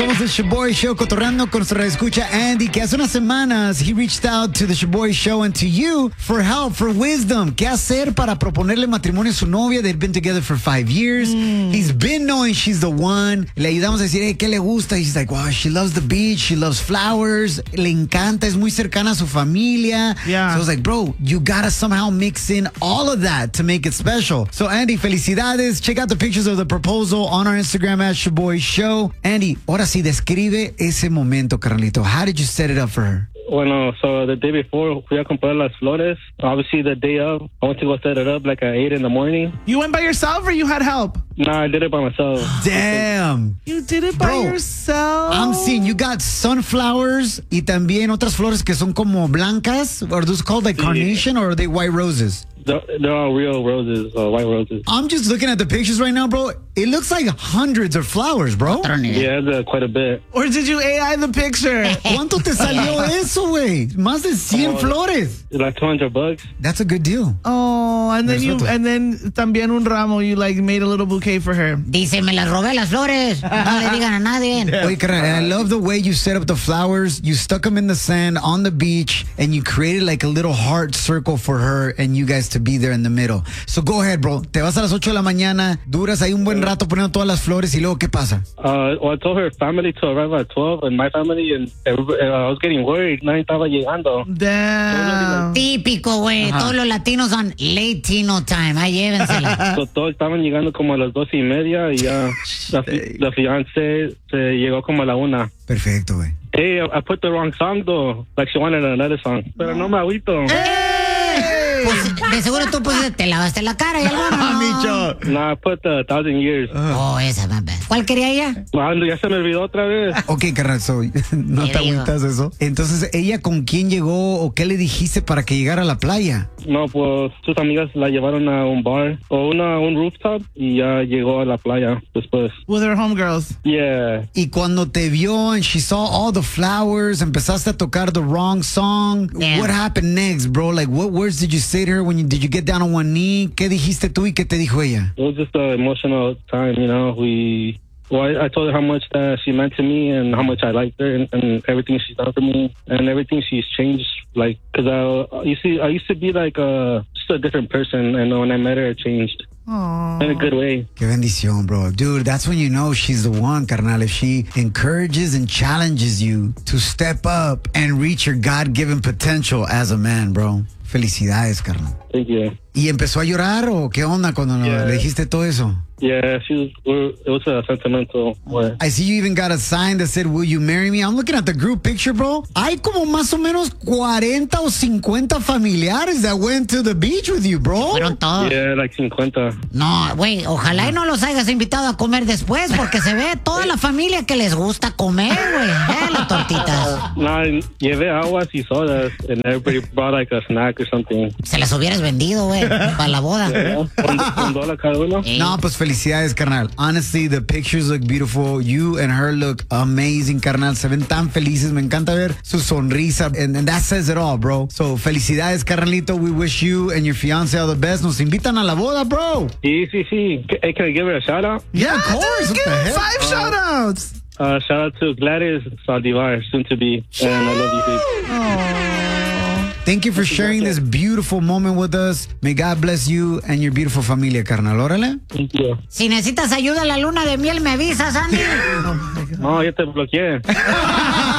Somos el Shoboy Show, cotorreando con nuestra escucha Andy, que hace unas semanas he reached out to the Shoboy Show and to you for help, for wisdom. ¿Qué hacer para proponerle matrimonio a su novia? They've been together for 5 years. He's been knowing she's the one. Le ayudamos a decir, hey, ¿qué le gusta? He's like, wow, she loves the beach, she loves flowers. Le encanta, es muy cercana a su familia. Yeah. So I was like, bro, you gotta somehow mix in all of that to make it special. So Andy, felicidades. Check out the pictures of the proposal on our Instagram at Shoboy Show. Andy, ahora sí, describe ese momento, carnalito. How did you set it up for her? Bueno, so the day before, fui a comprar las flores. Obviously, the day of, I went to go set it up like at 8 in the morning. You went by yourself or you had help? Nah, I did it by myself. Damn. You did it by Bro, yourself? I'm seeing you got sunflowers y también otras flores que son como blancas. Are those called like carnation or are they white roses? They're all real roses, white roses. I'm just looking at the pictures right now, bro. It looks like hundreds of flowers, bro. Yeah, quite a bit. Or did you AI the picture? ¿Cuánto te salió eso, güey? Más de 100 flores. Like $200. That's a good deal. Oh, and then también un ramo, you like made a little bouquet for her. Dice, me las robé las flores. No le digan a nadie. Oye, carnal, and I love the way you set up the flowers. You stuck them in the sand on the beach and you created like a little heart circle for her and you guys to be there in the middle. So go ahead, bro. Te vas a las 8 de la mañana, duras ahí un buen rato poniendo todas las flores y luego, ¿qué pasa? Well, I told her family to arrive at 12 and my family, and I was getting worried. Nadie estaba llegando. Damn. Típico, güey. Todos los latinos son Latino time. Ahí llévensela. So, todos estaban llegando como a las 12:30 y ya la fiancé se llegó como a la 1. Perfecto, güey. Hey, I put the wrong song though. Like she wanted another song. Pero no me agüito. Pues, de seguro tú te lavaste la cara y algo, ¿no? Micho. No, I put the 1,000 Years. Oh, esa, mamá. ¿Cuál quería ella? Cuando ya se me olvidó otra vez. Ok, carnal, no te agüitas eso. Entonces, ¿ella con quién llegó o qué le dijiste para que llegara a la playa? No, pues sus amigas la llevaron a un bar o un rooftop y ya llegó a la playa después. With her homegirls. Yeah. Y cuando te vio and she saw all the flowers, empezaste a tocar the wrong song. Yeah. What happened next, bro? Like, what words did you say to her when did you get down on one knee? ¿Qué dijiste tú y qué te dijo ella? It was just an emotional time, you know. I told her how much that she meant to me and how much I liked her and everything she's done for me and everything she's changed. Like, cause I used to be like just a different person, and when I met her, I changed. Aww. In a good way. Qué bendición, bro. Dude, that's when you know she's the one, carnal. If she encourages and challenges you to step up and reach your God-given potential as a man, bro. Felicidades, carnal. Thank you. ¿Y empezó a llorar o qué onda cuando le dijiste todo eso? Yeah, it was a sentimental way. I see you even got a sign that said, will you marry me? I'm looking at the group picture, bro. Hay como más o menos 40 o 50 familiares that went to the beach with you, bro. Fueron todos. Yeah, like 50. No, güey, ojalá y no los hayas invitado a comer después, porque se ve toda la familia que les gusta comer, güey. Las tortitas. No, llevé aguas y sodas, and everybody brought like a snack or something. Se las hubieras vendido, güey, para la boda. Yeah, $1 cada uno. No, pues felicidades, carnal. Honestly, the pictures look beautiful. You and her look amazing, carnal. Se ven tan felices. Me encanta ver su sonrisa. And that says it all, bro. So, felicidades, carnalito. We wish you and your fiance all the best. Nos invitan a la boda, bro. Sí. Hey, can I give her a shout out? Yeah, of course. Dude, give her 5 shout outs. Shout out to Gladys Saldivar, soon to be. And I love you, babe. Thank you for sharing this beautiful moment with us. May God bless you and your beautiful familia, carnal. Órale. Thank you. Si necesitas ayuda a la luna de miel, me avisas, Andy. No, ya te bloqueé.